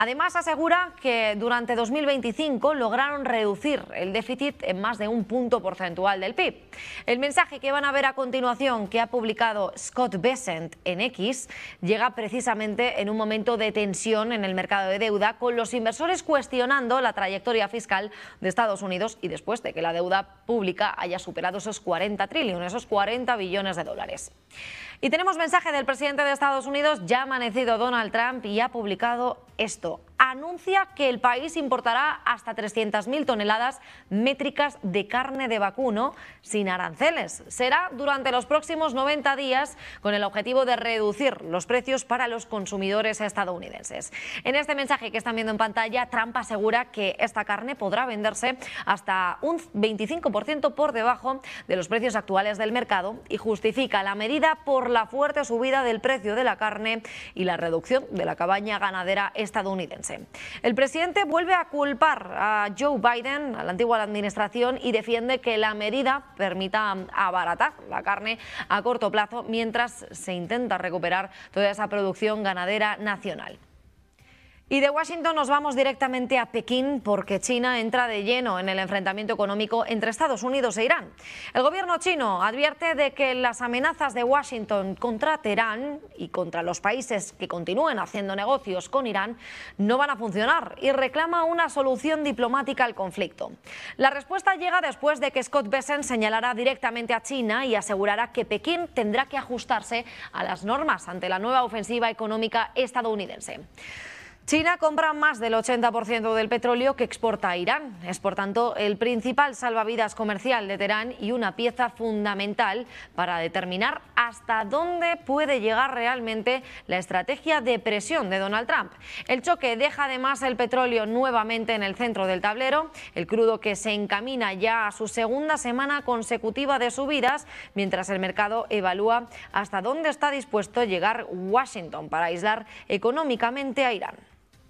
Además, asegura que durante 2025 lograron reducir el déficit en más de un punto porcentual del PIB. El mensaje que van a ver a continuación, que ha publicado Scott Bessent en X, llega precisamente en un momento de tensión en el mercado de deuda, con los inversores cuestionando la trayectoria fiscal de Estados Unidos y después de que la deuda pública haya superado esos 40 trillones, esos 40 billones de dólares. Y tenemos mensaje del presidente de Estados Unidos. Ya ha amanecido Donald Trump y ha publicado esto. Anuncia que el país importará hasta 300.000 toneladas métricas de carne de vacuno sin aranceles. Será durante los próximos 90 días con el objetivo de reducir los precios para los consumidores estadounidenses. En este mensaje que están viendo en pantalla, Trump asegura que esta carne podrá venderse hasta un 25% por debajo de los precios actuales del mercado y justifica la medida por la fuerte subida del precio de la carne y la reducción de la cabaña ganadera estadounidense. El presidente vuelve a culpar a Joe Biden, a la antigua administración, y defiende que la medida permita abaratar la carne a corto plazo mientras se intenta recuperar toda esa producción ganadera nacional. Y de Washington nos vamos directamente a Pekín porque China entra de lleno en el enfrentamiento económico entre Estados Unidos e Irán. El gobierno chino advierte de que las amenazas de Washington contra Teherán y contra los países que continúen haciendo negocios con Irán no van a funcionar y reclama una solución diplomática al conflicto. La respuesta llega después de que Scott Bessent señalara directamente a China y asegurara que Pekín tendrá que ajustarse a las normas ante la nueva ofensiva económica estadounidense. China compra más del 80% del petróleo que exporta a Irán. Es, por tanto, el principal salvavidas comercial de Teherán y una pieza fundamental para determinar hasta dónde puede llegar realmente la estrategia de presión de Donald Trump. El choque deja además el petróleo nuevamente en el centro del tablero, el crudo que se encamina ya a su segunda semana consecutiva de subidas, mientras el mercado evalúa hasta dónde está dispuesto a llegar Washington para aislar económicamente a Irán.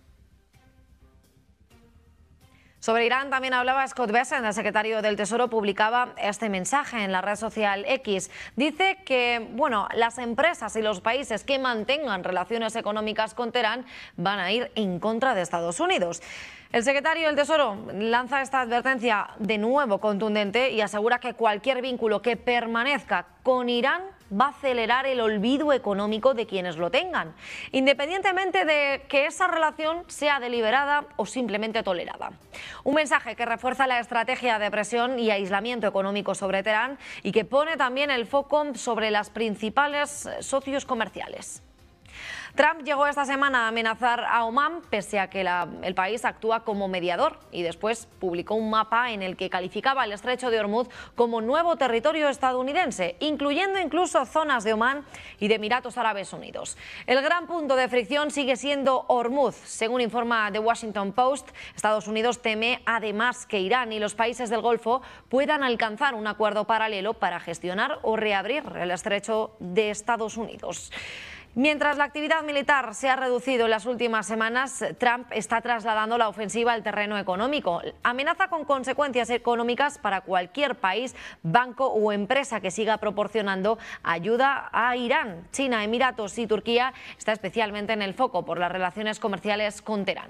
Sobre Irán también hablaba Scott Bessent, el secretario del Tesoro, publicaba este mensaje en la red social X. Dice que las empresas y los países que mantengan relaciones económicas con Teherán van a ir en contra de Estados Unidos. El secretario del Tesoro lanza esta advertencia de nuevo contundente y asegura que cualquier vínculo que permanezca con Irán va a acelerar el olvido económico de quienes lo tengan, independientemente de que esa relación sea deliberada o simplemente tolerada. Un mensaje que refuerza la estrategia de presión y aislamiento económico sobre Teherán y que pone también el foco sobre los principales socios comerciales. Trump llegó esta semana a amenazar a Omán, pese a que el país actúa como mediador, y después publicó un mapa en el que calificaba el estrecho de Hormuz como nuevo territorio estadounidense, incluyendo incluso zonas de Omán y de Emiratos Árabes Unidos. El gran punto de fricción sigue siendo Hormuz. Según informa The Washington Post, Estados Unidos teme además que Irán y los países del Golfo puedan alcanzar un acuerdo paralelo para gestionar o reabrir el estrecho de Estados Unidos. Mientras la actividad militar se ha reducido en las últimas semanas, Trump está trasladando la ofensiva al terreno económico. Amenaza con consecuencias económicas para cualquier país, banco o empresa que siga proporcionando ayuda a Irán. China, Emiratos y Turquía está especialmente en el foco por las relaciones comerciales con Teherán.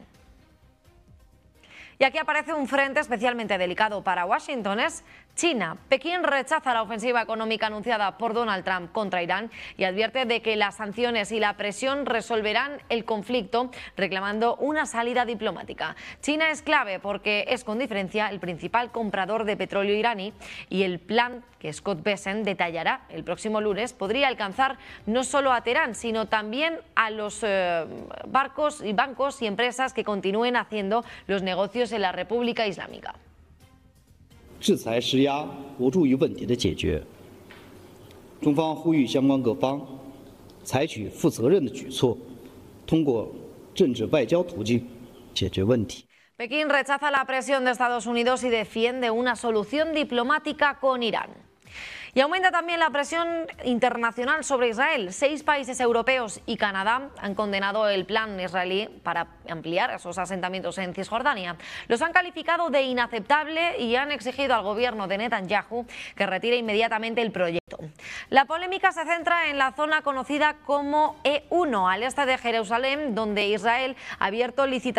Y aquí aparece un frente especialmente delicado para Washington, es China. Pekín rechaza la ofensiva económica anunciada por Donald Trump contra Irán y advierte de que las sanciones y la presión resolverán el conflicto, reclamando una salida diplomática. China es clave porque es con diferencia el principal comprador de petróleo iraní y el plan que Scott Bessent detallará el próximo lunes podría alcanzar no solo a Teherán, sino también a los barcos y bancos y empresas que continúen haciendo los negocios en la República Islámica. 制裁施压无助于问题的解决。中方呼吁相关各方采取负责任的举措，通过政治外交途径解决问题。 Pekín rechaza la presión de Estados Unidos y defiende una solución diplomática con Irán. Y aumenta también la presión internacional sobre Israel. 6 países europeos y Canadá han condenado el plan israelí para ampliar esos asentamientos en Cisjordania. Los han calificado de inaceptable y han exigido al gobierno de Netanyahu que retire inmediatamente el proyecto. La polémica se centra en la zona conocida como E1, al este de Jerusalén, donde Israel ha abierto licitaciones